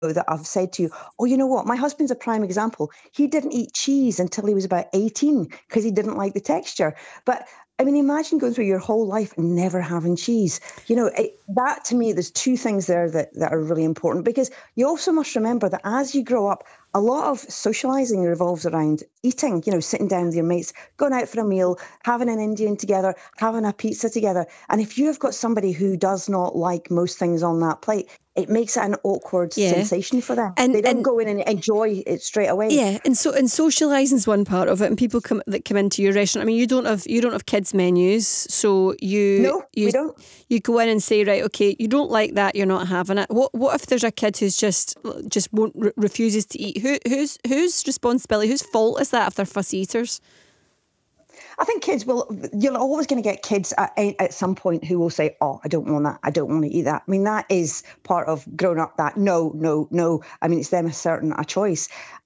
that I've said to you, oh, you know what? My husband's a prime example. He didn't eat cheese until he was about 18 because he didn't like the texture. But I mean, imagine going through your whole life and never having cheese. That to me, there's two things there that are really important, because you also must remember that as you grow up, a lot of socializing revolves around eating, sitting down with your mates, going out for a meal, having an Indian together, having a pizza together. And if you have got somebody who does not like most things on that plate, it makes it an awkward sensation for them. They don't go in and enjoy it straight away. Yeah, and socialising is one part of it, and people that come into your restaurant. I mean, you don't have kids menus, so we don't. You go in and say, right, okay, you don't like that, you're not having it. What if there's a kid who's just won't refuses to eat? Whose responsibility? Whose fault is that if they're fussy eaters? I think you're always going to get kids at some point who will say, oh, I don't want that. I don't want to eat that. I mean, that is part of growing up, that no. I mean, it's them asserting a choice.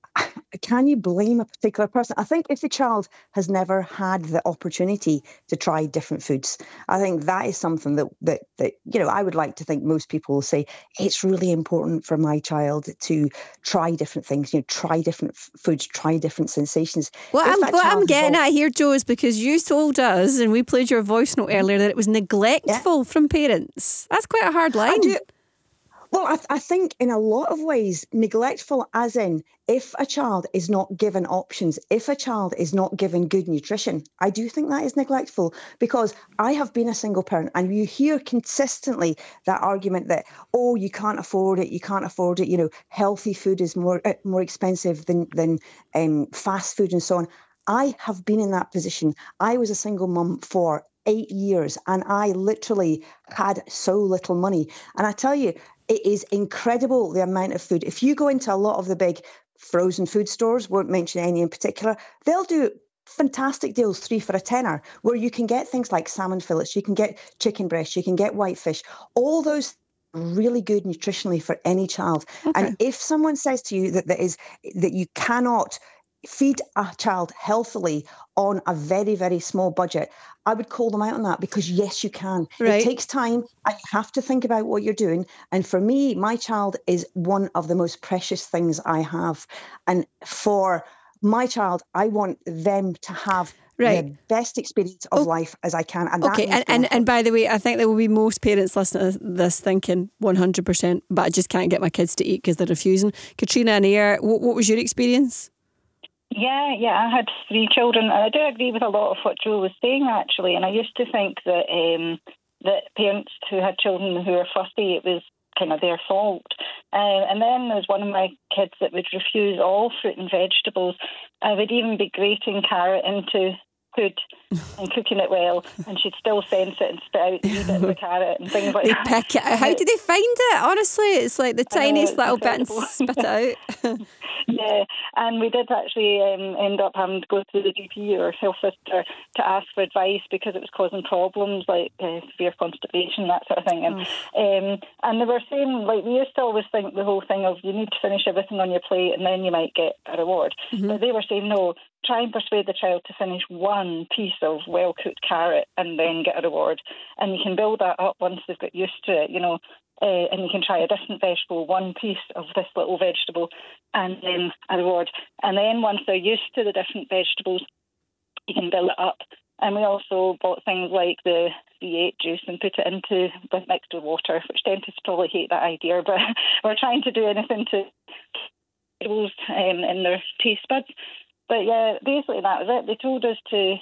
Can you blame a particular person? I think if the child has never had the opportunity to try different foods, I think that is something that I would like to think most people will say, it's really important for my child to try different things, try different foods, try different sensations. What I'm getting at here, Jo, is because you told us, and we played your voice note earlier, that it was neglectful from parents. That's quite a hard line. Well, I think in a lot of ways, neglectful as in if a child is not given options, if a child is not given good nutrition, I do think that is neglectful, because I have been a single parent and you hear consistently that argument that, oh, you can't afford it, healthy food is more expensive than fast food and so on. I have been in that position. I was a single mum for 8 years and I literally had so little money. And I tell you, it is incredible the amount of food. If you go into a lot of the big frozen food stores, won't mention any in particular, they'll do fantastic deals, 3 for a tenner, where you can get things like salmon fillets, you can get chicken breast, you can get whitefish, all those really good nutritionally for any child. Okay. And if someone says to you that you cannot feed a child healthily on a very, very small budget, I would call them out on that, because yes, you can. Right. It takes time and you have to think about what you're doing. And for me, my child is one of the most precious things I have. And for my child, I want them to have the best experience of life as I can. And okay, and by the way, I think there will be most parents listening to this thinking 100%, but I just can't get my kids to eat because they're refusing. Katrina and Ayr, what was your experience? Yeah, I had 3 children, and I do agree with a lot of what Jo was saying, actually. And I used to think that that parents who had children who were fussy, it was kind of their fault. And then there's one of my kids that would refuse all fruit and vegetables. I would even be grating carrot into food and cooking it well, and she'd still sense it and spit out the wee bit of the carrot and things like that. Pick it. How do they find it? Honestly, it's like the tiniest little incredible bit and spit it out. Yeah, and we did actually end up having to go to the GP or health visitor to ask for advice because it was causing problems like severe constipation, that sort of thing. And they were saying, like, we used to always think the whole thing of you need to finish everything on your plate and then you might get a reward. Mm-hmm. But they were saying, no, try and persuade the child to finish one piece of well-cooked carrot and then get a reward. And you can build that up once they've got used to it, and you can try a different vegetable, one piece of this little vegetable, and then a reward. And then once they're used to the different vegetables, you can build it up. And we also bought things like the V8 juice and put it mixed with water, which dentists probably hate that idea, but we're trying to do anything to in their taste buds. But yeah, basically that was it. They told us to,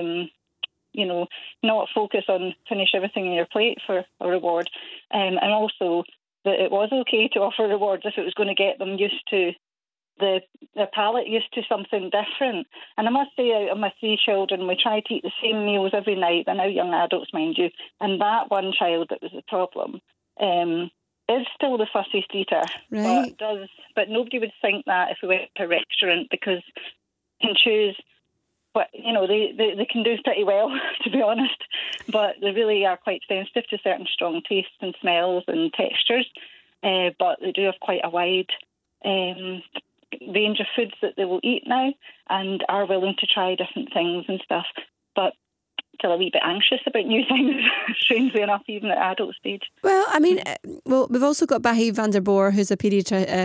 not focus on finish everything on your plate for a reward. And also that it was okay to offer rewards if it was going to get them used to the palate, used to something different. And I must say, out of my 3 children, we try to eat the same meals every night. They're now young adults, mind you. And that one child that was the problem is still the fussiest eater. Right. But nobody would think that if we went to a restaurant, because can choose what they can do pretty well, to be honest, but they really are quite sensitive to certain strong tastes and smells and textures, but they do have quite a wide range of foods that they will eat now and are willing to try different things and stuff, but still a wee bit anxious about new things, strangely enough, even at adult stage. Well, I mean, we've also got Bahi van der Boer, who's a paediatrician